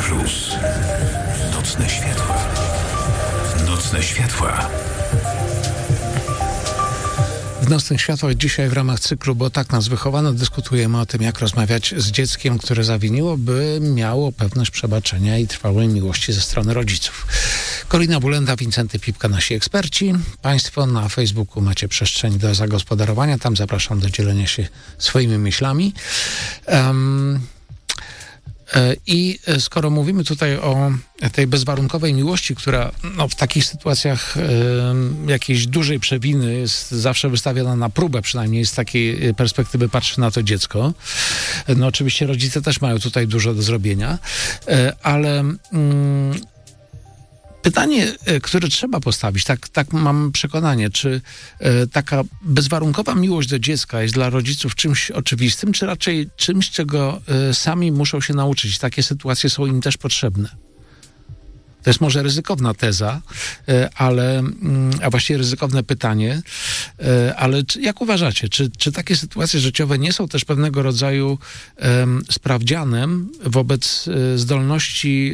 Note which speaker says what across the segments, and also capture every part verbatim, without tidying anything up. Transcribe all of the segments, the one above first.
Speaker 1: Plus. Nocne światła. Nocne światła.
Speaker 2: W Nocnych Światłach dzisiaj w ramach cyklu Bo tak nas wychowano dyskutujemy o tym, jak rozmawiać z dzieckiem, które zawiniło, by miało pewność przebaczenia i trwałej miłości ze strony rodziców. Korina Bulenda, Wincenty Pipka, nasi eksperci. Państwo na Facebooku macie przestrzeń do zagospodarowania. Tam zapraszam do dzielenia się swoimi myślami. Um, I skoro mówimy tutaj o tej bezwarunkowej miłości, która no, w takich sytuacjach y, jakiejś dużej przewiny jest zawsze wystawiona na próbę, przynajmniej z takiej perspektywy patrzy na to dziecko. No oczywiście rodzice też mają tutaj dużo do zrobienia, y, ale... Y, Pytanie, które trzeba postawić, tak, tak mam przekonanie, czy e, taka bezwarunkowa miłość do dziecka jest dla rodziców czymś oczywistym, czy raczej czymś, czego e, sami muszą się nauczyć? Takie sytuacje są im też potrzebne. To jest może ryzykowna teza, e, ale, mm, a właściwie ryzykowne pytanie, e, ale czy, jak uważacie, czy, czy takie sytuacje życiowe nie są też pewnego rodzaju e, sprawdzianem wobec e, zdolności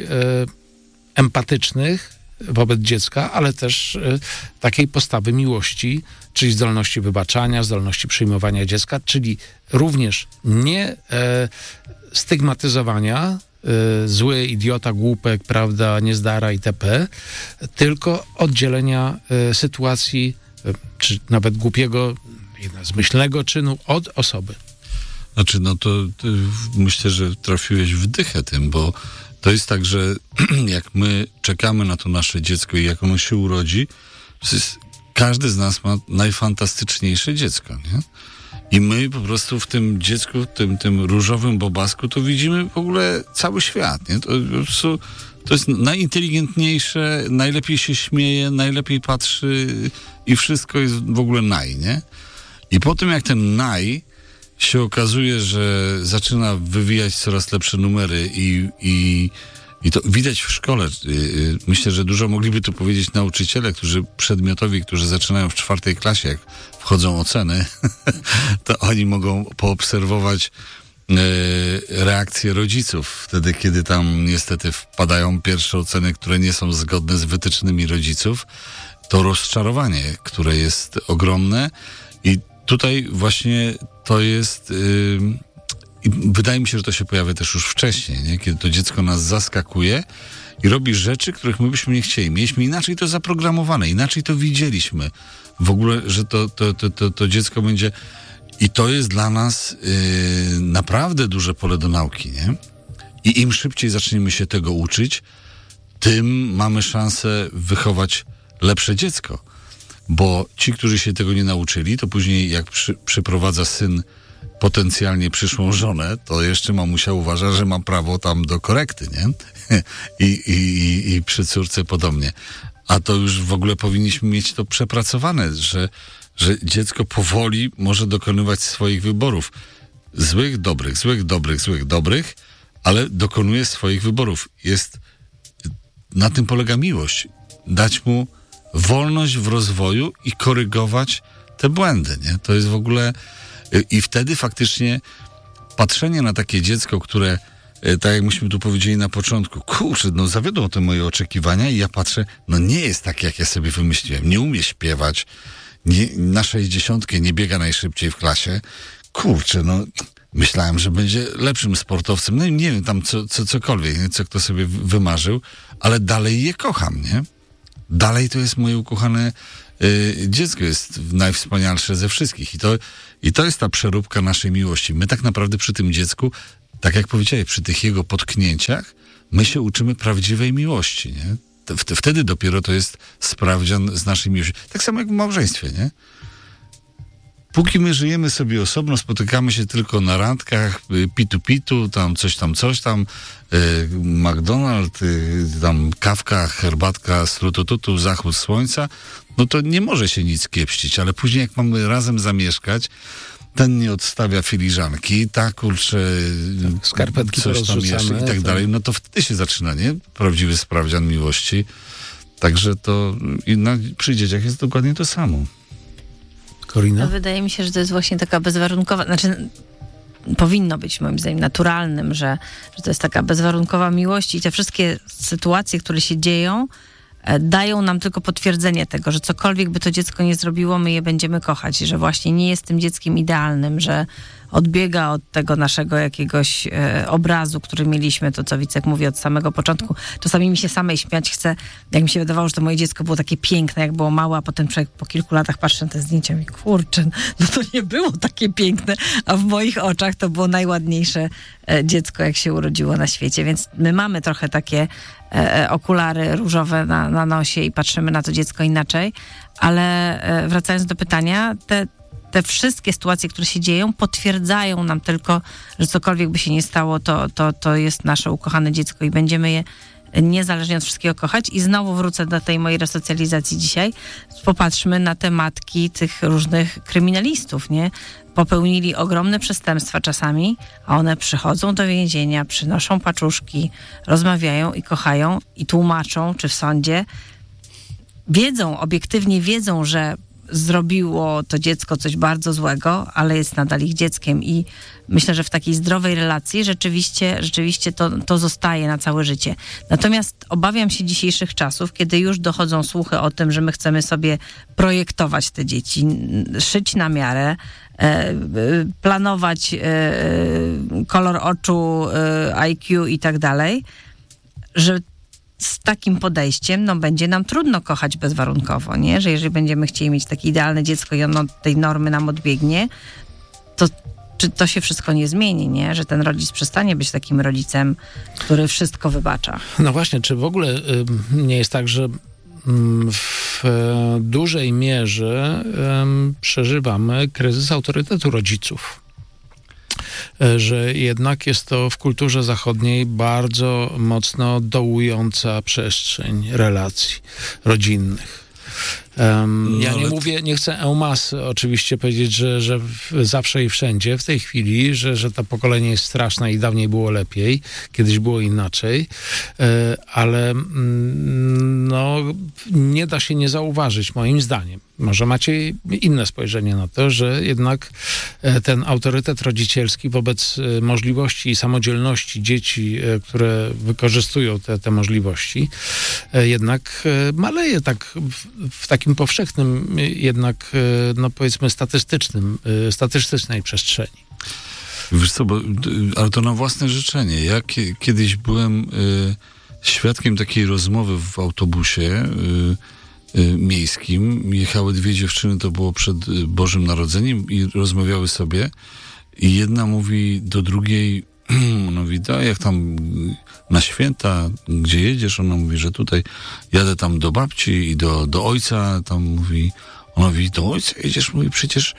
Speaker 2: e, empatycznych wobec dziecka, ale też y, takiej postawy miłości, czyli zdolności wybaczania, zdolności przyjmowania dziecka, czyli również nie e, stygmatyzowania, y, zły, idiota, głupek, prawda, niezdara itp., tylko oddzielenia y, sytuacji, y, czy nawet głupiego, zmyślnego czynu od osoby.
Speaker 3: Znaczy, no to, to myślę, że trafiłeś w dychę tym, bo to jest tak, że jak my czekamy na to nasze dziecko i jak ono się urodzi, to jest, każdy z nas ma najfantastyczniejsze dziecko, nie? I my po prostu w tym dziecku, tym, tym różowym bobasku, to widzimy w ogóle cały świat, nie? To, po prostu, to jest najinteligentniejsze, najlepiej się śmieje, najlepiej patrzy i wszystko jest w ogóle naj, nie? I po tym jak ten naj się okazuje, że zaczyna wywijać coraz lepsze numery i, i, i to widać w szkole. Myślę, że dużo mogliby tu powiedzieć nauczyciele, którzy przedmiotowi, którzy zaczynają w czwartej klasie, jak wchodzą oceny, to oni mogą poobserwować e, reakcje rodziców. Wtedy, kiedy tam niestety wpadają pierwsze oceny, które nie są zgodne z wytycznymi rodziców, to rozczarowanie, które jest ogromne i tutaj właśnie to jest... Yy, i wydaje mi się, że to się pojawia też już wcześniej, nie? Kiedy to dziecko nas zaskakuje i robi rzeczy, których my byśmy nie chcieli. Mieliśmy inaczej to zaprogramowane, inaczej to widzieliśmy. W ogóle, że to, to, to, to, to dziecko będzie... I to jest dla nas yy, naprawdę duże pole do nauki, nie? I im szybciej zaczniemy się tego uczyć, tym mamy szansę wychować lepsze dziecko. Bo ci, którzy się tego nie nauczyli, to później jak przy, przyprowadza syn potencjalnie przyszłą żonę, to jeszcze mamusia uważa, że ma prawo tam do korekty, nie? I, i, i, i przy córce podobnie. A to już w ogóle powinniśmy mieć to przepracowane, że, że dziecko powoli może dokonywać swoich wyborów. Złych, dobrych, złych, dobrych, złych, dobrych, ale dokonuje swoich wyborów. Jest, na tym polega miłość. Dać mu wolność w rozwoju i korygować te błędy, nie? To jest w ogóle... I wtedy faktycznie patrzenie na takie dziecko, które, tak jak myśmy tu powiedzieli na początku, kurczę, no zawiodło te moje oczekiwania i ja patrzę, no nie jest tak, jak ja sobie wymyśliłem. Nie umie śpiewać, nie, na sześćdziesiątkę nie biega najszybciej w klasie. Kurczę, no myślałem, że będzie lepszym sportowcem. No nie wiem, tam co, co, cokolwiek, nie? Co kto sobie wymarzył, ale dalej je kocham, nie? Dalej to jest moje ukochane y, dziecko, jest najwspanialsze ze wszystkich. I to, I to jest ta przeróbka naszej miłości. My tak naprawdę przy tym dziecku, tak jak powiedziałeś, przy tych jego potknięciach, my się uczymy prawdziwej miłości, nie? Wtedy dopiero to jest sprawdzian z naszej miłości. Tak samo jak w małżeństwie, nie? Póki my żyjemy sobie osobno, spotykamy się tylko na randkach, pitu-pitu, tam coś tam, coś tam, yy, McDonald's, yy, tam kawka, herbatka, strutututu, zachód słońca, no to nie może się nic kiepścić, ale później jak mamy razem zamieszkać, ten nie odstawia filiżanki, tak, kurczę,
Speaker 2: skarpetki
Speaker 3: coś tam jeszcze i tak dalej, no to wtedy się zaczyna, nie? Prawdziwy sprawdzian miłości. Także to i na, przy dzieciach jest dokładnie to samo.
Speaker 2: Korina?
Speaker 4: Wydaje mi się, że to jest właśnie taka bezwarunkowa, znaczy powinno być moim zdaniem naturalnym, że, że to jest taka bezwarunkowa miłość i te wszystkie sytuacje, które się dzieją, dają nam tylko potwierdzenie tego, że cokolwiek by to dziecko nie zrobiło, my je będziemy kochać, że właśnie nie jest tym dzieckiem idealnym, że odbiega od tego naszego jakiegoś e, obrazu, który mieliśmy, to co Wicek mówi od samego początku. Czasami mi się samej śmiać chce, jak mi się wydawało, że to moje dziecko było takie piękne, jak było małe, a potem człowiek po kilku latach patrzy na te zdjęcia i kurczę, no to nie było takie piękne, a w moich oczach to było najładniejsze e, dziecko, jak się urodziło na świecie, więc my mamy trochę takie e, okulary różowe na, na nosie i patrzymy na to dziecko inaczej, ale e, wracając do pytania, te Te wszystkie sytuacje, które się dzieją, potwierdzają nam tylko, że cokolwiek by się nie stało, to, to, to jest nasze ukochane dziecko i będziemy je niezależnie od wszystkiego kochać. I znowu wrócę do tej mojej resocjalizacji dzisiaj. Popatrzmy na te matki tych różnych kryminalistów, nie? Popełnili ogromne przestępstwa czasami, a one przychodzą do więzienia, przynoszą paczuszki, rozmawiają i kochają i tłumaczą, czy w sądzie. Wiedzą, obiektywnie wiedzą, że zrobiło to dziecko coś bardzo złego, ale jest nadal ich dzieckiem i myślę, że w takiej zdrowej relacji rzeczywiście, rzeczywiście to, to zostaje na całe życie. Natomiast obawiam się dzisiejszych czasów, kiedy już dochodzą słuchy o tym, że my chcemy sobie projektować te dzieci, szyć na miarę, e, planować e, kolor oczu, e, I Q i tak dalej, że z takim podejściem, no będzie nam trudno kochać bezwarunkowo, nie? Że jeżeli będziemy chcieli mieć takie idealne dziecko i ono od tej normy nam odbiegnie, to czy to się wszystko nie zmieni, nie? Że ten rodzic przestanie być takim rodzicem, który wszystko wybacza.
Speaker 2: No właśnie, czy w ogóle y, nie jest tak, że w dużej mierze y, przeżywamy kryzys autorytetu rodziców? Że jednak jest to w kulturze zachodniej bardzo mocno dołująca przestrzeń relacji rodzinnych. Um, ja nie mówię, nie chcę en masse oczywiście powiedzieć, że, że zawsze i wszędzie w tej chwili, że, że to pokolenie jest straszne i dawniej było lepiej, kiedyś było inaczej, ale no, nie da się nie zauważyć, moim zdaniem. Może macie inne spojrzenie na to, że jednak ten autorytet rodzicielski wobec możliwości i samodzielności dzieci, które wykorzystują te, te możliwości, jednak maleje tak w, w takim powszechnym, jednak no powiedzmy statystycznym, statystycznej przestrzeni.
Speaker 3: Wiesz co, bo, ale to na własne życzenie. Ja ki- kiedyś byłem y, świadkiem takiej rozmowy w autobusie y, y, miejskim. Jechały dwie dziewczyny, to było przed Bożym Narodzeniem i rozmawiały sobie i jedna mówi do drugiej, ona mówi, da, jak tam na święta, gdzie jedziesz? Ona mówi, że tutaj jadę tam do babci i do, do ojca, tam mówi, ona mówi, do ojca jedziesz? Mówi, przecież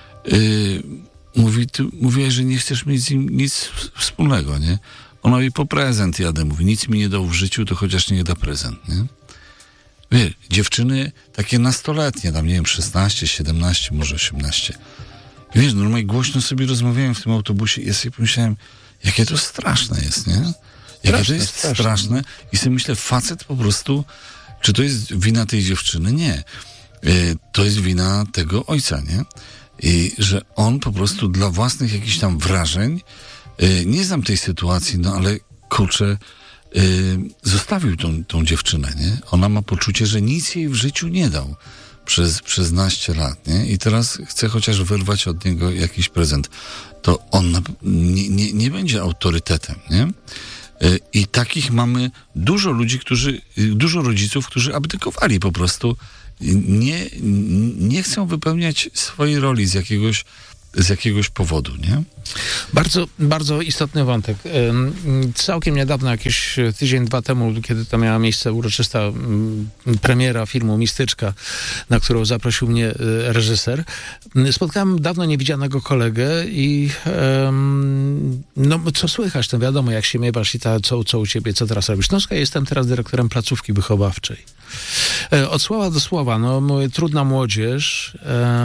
Speaker 3: yy, mówi, ty mówiłaś, że nie chcesz mieć z nim nic wspólnego, nie? Ona mówi, po prezent jadę, mówi, nic mi nie dał w życiu, to chociaż nie da prezent, nie? Wie, dziewczyny takie nastoletnie, tam nie wiem, szesnaście, siedemnaście, może osiemnaście. I wiesz, normalnie głośno sobie rozmawiałem w tym autobusie i ja sobie pomyślałem, jakie to straszne jest, nie? Jakie straszne, to jest straszne. straszne. I sobie myślę, facet po prostu, czy to jest wina tej dziewczyny? Nie. Yy, to jest wina tego ojca, nie? I że on po prostu dla własnych jakichś tam wrażeń, yy, nie znam tej sytuacji, no ale kurczę, yy, zostawił tą, tą dziewczynę, nie? Ona ma poczucie, że nic jej w życiu nie dał przez, przez naście lat, nie? I teraz chce chociaż wyrwać od niego jakiś prezent. To on nie, nie, nie będzie autorytetem, nie? I takich mamy dużo ludzi, którzy, dużo rodziców, którzy abdykowali po prostu. Nie, nie chcą wypełniać swojej roli z jakiegoś, z jakiegoś powodu, nie?
Speaker 2: Bardzo, bardzo istotny wątek. Całkiem niedawno, jakieś tydzień, dwa temu, kiedy to miała miejsce uroczysta premiera filmu Mistyczka, na którą zaprosił mnie reżyser, spotkałem dawno niewidzianego kolegę i no co słychać, to wiadomo, jak się miewasz i ta, co, co u ciebie, co teraz robisz. No ja jestem teraz dyrektorem placówki wychowawczej. Od słowa do słowa, no mówię, trudna młodzież,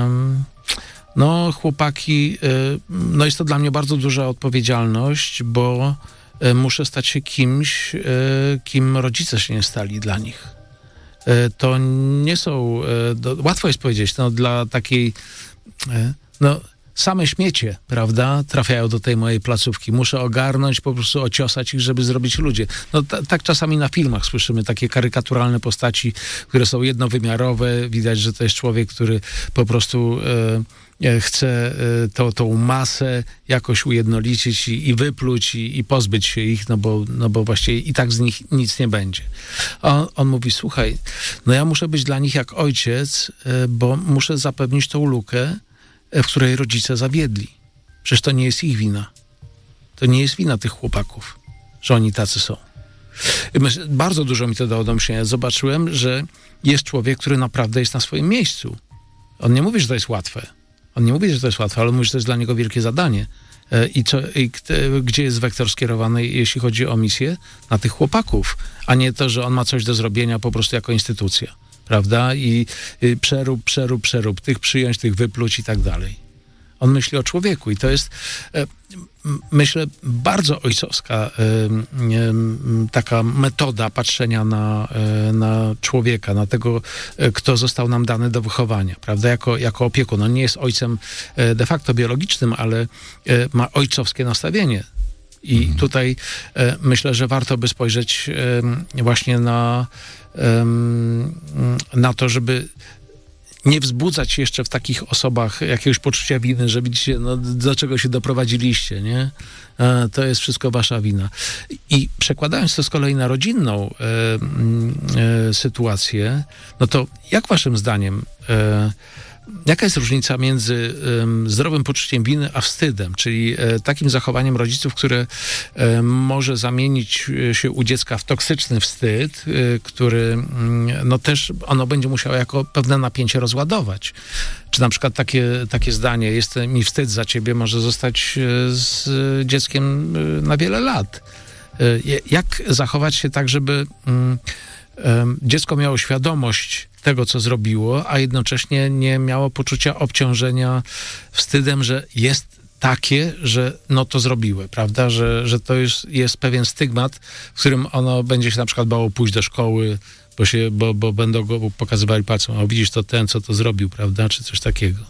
Speaker 2: no chłopaki, no jest to dla mnie bardzo duża odpowiedzialność, bo muszę stać się kimś, kim rodzice się nie stali dla nich. To nie są, łatwo jest powiedzieć, no dla takiej, no same śmiecie, prawda, trafiają do tej mojej placówki. Muszę ogarnąć, po prostu ociosać ich, żeby zrobić ludzie. No t- tak czasami na filmach słyszymy takie karykaturalne postaci, które są jednowymiarowe. Widać, że to jest człowiek, który po prostu e, chce e, to, tą masę jakoś ujednolicić i, i wypluć i, i pozbyć się ich, no bo, no bo właściwie i tak z nich nic nie będzie. A on, on mówi, słuchaj, no ja muszę być dla nich jak ojciec, e, bo muszę zapewnić tą lukę, w której rodzice zawiedli. Przecież to nie jest ich wina. To nie jest wina tych chłopaków, że oni tacy są. Bardzo dużo mi to dało do myślenia. Zobaczyłem, że jest człowiek, który naprawdę jest na swoim miejscu. On nie mówi, że to jest łatwe. On nie mówi, że to jest łatwe, ale mówi, że to jest dla niego wielkie zadanie. I, co, i gdzie jest wektor skierowany, jeśli chodzi o misję? Na tych chłopaków, a nie to, że on ma coś do zrobienia po prostu jako instytucja. Prawda? I y, przerób, przerób, przerób, tych przyjąć, tych wypluć i tak dalej. On myśli o człowieku i to jest, e, myślę, bardzo ojcowska e, e, taka metoda patrzenia na, e, na człowieka, na tego, e, kto został nam dany do wychowania, prawda? Jako, jako opiekun. On nie jest ojcem e, de facto biologicznym, ale e, ma ojcowskie nastawienie. I mhm. tutaj e, myślę, że warto by spojrzeć e, właśnie na na to, żeby nie wzbudzać jeszcze w takich osobach jakiegoś poczucia winy, że widzicie, no do czego się doprowadziliście, nie? E, to jest wszystko wasza wina. I przekładając to z kolei na rodzinną e, e, sytuację, no to jak waszym zdaniem e, jaka jest różnica między um, zdrowym poczuciem winy a wstydem, czyli e, takim zachowaniem rodziców, które e, może zamienić się u dziecka w toksyczny wstyd, e, który mm, no też ono będzie musiało jako pewne napięcie rozładować. Czy na przykład takie, takie zdanie, jest mi wstyd za ciebie, może zostać e, z dzieckiem e, na wiele lat. E, jak zachować się tak, żeby mm, e, dziecko miało świadomość tego, co zrobiło, a jednocześnie nie miało poczucia obciążenia wstydem, że jest takie, że no to zrobiły, prawda? Że, że to już jest pewien stygmat, w którym ono będzie się na przykład bało pójść do szkoły, bo, się, bo, bo będą go pokazywali palcem, a widzisz, to ten, co to zrobił, prawda? Czy coś takiego.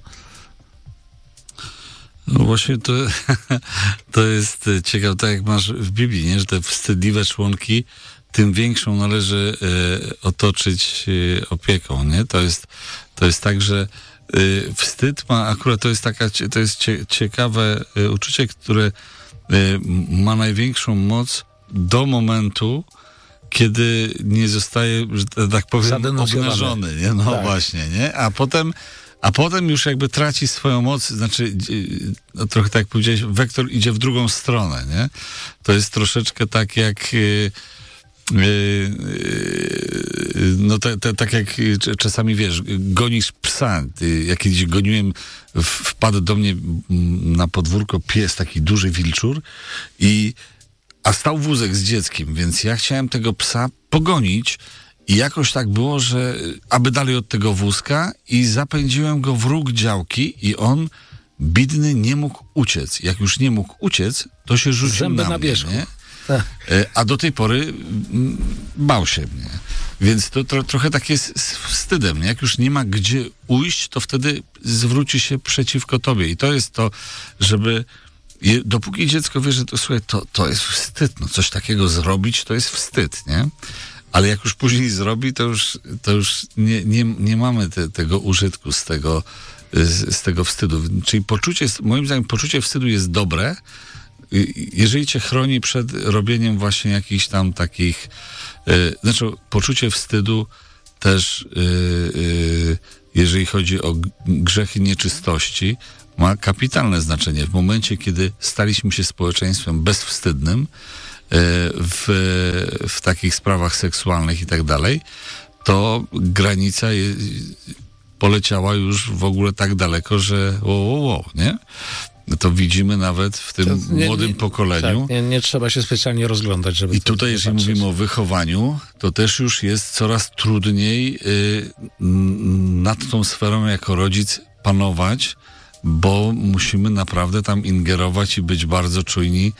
Speaker 3: No właśnie to, to jest ciekawe, tak jak masz w Biblii, nie? Że te wstydliwe członki tym większą należy e, otoczyć e, opieką, nie? To jest, to jest tak, że e, wstyd ma, akurat to jest taka, to jest cie, ciekawe e, uczucie, które e, ma największą moc do momentu, kiedy nie zostaje, że tak powiem, obnażony, nie? No tak. Właśnie, nie? A potem A potem już jakby traci swoją moc, znaczy, no trochę tak jak powiedziałeś, wektor idzie w drugą stronę, nie? To jest troszeczkę tak jak, yy, yy, no te, te, tak jak czasami, wiesz, gonisz psa. Jak kiedyś goniłem, wpadł do mnie na podwórko pies, taki duży wilczur, i, a stał wózek z dzieckiem, więc ja chciałem tego psa pogonić. I jakoś tak było, że aby dalej od tego wózka, i zapędziłem go w róg działki i on, biedny, nie mógł uciec. Jak już nie mógł uciec, to się rzucił Zęby na, na mnie, nie? A do tej pory bał się mnie. Więc to tro, trochę tak jest z wstydem, nie? Jak już nie ma gdzie ujść, to wtedy zwróci się przeciwko tobie. I to jest to, żeby je, dopóki dziecko wie, że to, słuchaj, to, to jest wstyd, no coś takiego zrobić, to jest wstyd, nie? Ale jak już później zrobi, to już, to już nie, nie, nie mamy te, tego użytku z tego, z, z tego wstydu. Czyli poczucie, moim zdaniem poczucie wstydu jest dobre, jeżeli cię chroni przed robieniem właśnie jakichś tam takich, yy, znaczy poczucie wstydu też, yy, yy, jeżeli chodzi o grzechy nieczystości, ma kapitalne znaczenie. W momencie, kiedy staliśmy się społeczeństwem bezwstydnym, W, w takich sprawach seksualnych i tak dalej, to granica je, poleciała już w ogóle tak daleko, że o, o, o, nie? To widzimy nawet w tym nie, młodym
Speaker 2: nie,
Speaker 3: pokoleniu.
Speaker 2: Tak, nie, nie trzeba się specjalnie rozglądać, żeby...
Speaker 3: I tutaj, jeżeli patrzeć. Mówimy o wychowaniu, to też już jest coraz trudniej y, nad tą sferą jako rodzic panować, bo musimy naprawdę tam ingerować i być bardzo czujni,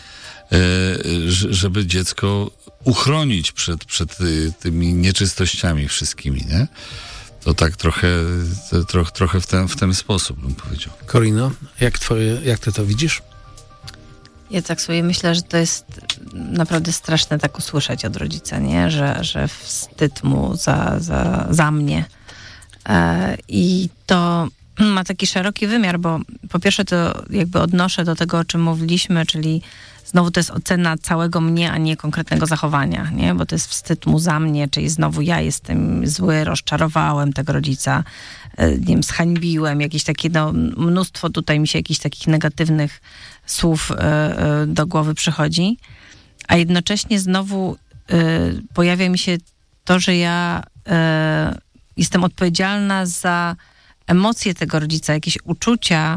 Speaker 3: żeby dziecko uchronić przed, przed tymi nieczystościami wszystkimi, nie? to tak trochę, to, troch, trochę w ten, w ten sposób bym powiedział.
Speaker 2: Korino, jak, twoje, jak ty to widzisz?
Speaker 4: Ja tak sobie myślę, że to jest naprawdę straszne tak usłyszeć od rodzica, nie? Że, że wstyd mu za, za, za mnie. E, I to ma taki szeroki wymiar, bo po pierwsze to jakby odnoszę do tego, o czym mówiliśmy, czyli znowu to jest ocena całego mnie, a nie konkretnego zachowania, nie? Bo to jest wstyd mu za mnie, czyli znowu ja jestem zły, rozczarowałem tego rodzica, nie wiem, zhańbiłem, jakieś takie, no, mnóstwo tutaj mi się jakichś takich negatywnych słów do głowy przychodzi, a jednocześnie znowu pojawia mi się to, że ja jestem odpowiedzialna za emocje tego rodzica, jakieś uczucia,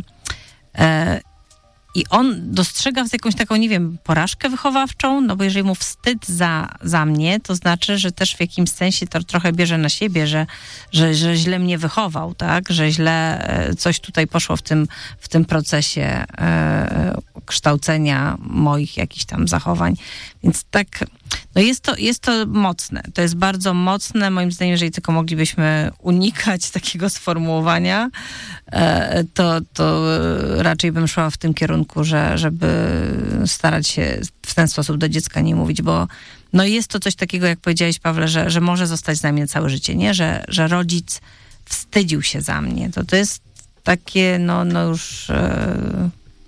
Speaker 4: i on dostrzega w jakąś taką, nie wiem, porażkę wychowawczą, no bo jeżeli mu wstyd za, za mnie, to znaczy, że też w jakimś sensie to trochę bierze na siebie, że, że, że źle mnie wychował, tak? Że źle coś tutaj poszło w tym, w tym procesie e, kształcenia moich jakichś tam zachowań. Więc tak, no jest to, jest to mocne. To jest bardzo mocne. Moim zdaniem, jeżeli tylko moglibyśmy unikać takiego sformułowania, e, to, to raczej bym szła w tym kierunku, że, żeby starać się w ten sposób do dziecka nie mówić, bo no jest to coś takiego, jak powiedziałeś, Pawle, że, że może zostać za mnie całe życie, nie? Że, że rodzic wstydził się za mnie. To to jest takie, no, no już e,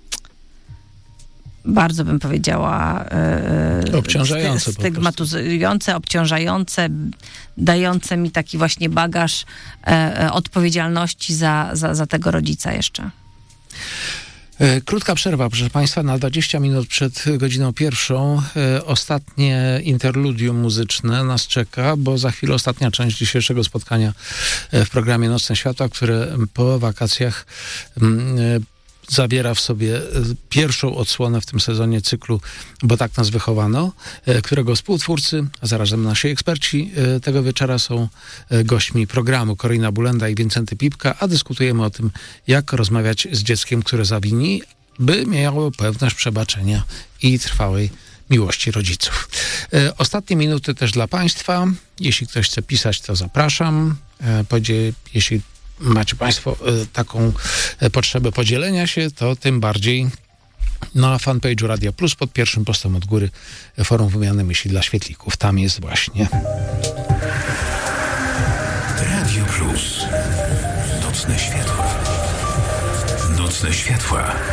Speaker 4: bardzo bym powiedziała e,
Speaker 2: obciążające,
Speaker 4: sty, stygmatyzujące, obciążające, dające mi taki właśnie bagaż e, odpowiedzialności za, za, za tego rodzica jeszcze.
Speaker 2: Krótka przerwa, proszę Państwa, na dwadzieścia minut przed godziną pierwszą. E, ostatnie interludium muzyczne nas czeka, bo za chwilę ostatnia część dzisiejszego spotkania w programie Nocne Światła, które po wakacjach m, zawiera w sobie pierwszą odsłonę w tym sezonie cyklu Bo tak nas wychowano, którego współtwórcy, a zarazem nasi eksperci tego wieczora są gośćmi programu Korina Bulenda i Wincenty Pipka, a dyskutujemy o tym, jak rozmawiać z dzieckiem, które zawini, by miało pewność przebaczenia i trwałej miłości rodziców. Ostatnie minuty też dla Państwa. Jeśli ktoś chce pisać, to zapraszam. Podzie, jeśli macie Państwo taką potrzebę podzielenia się, to tym bardziej na fanpage'u Radia Plus pod pierwszym postem od góry forum wymiany myśli dla świetlików. Tam jest właśnie.
Speaker 1: Radio Plus. Nocne światła. Nocne światła.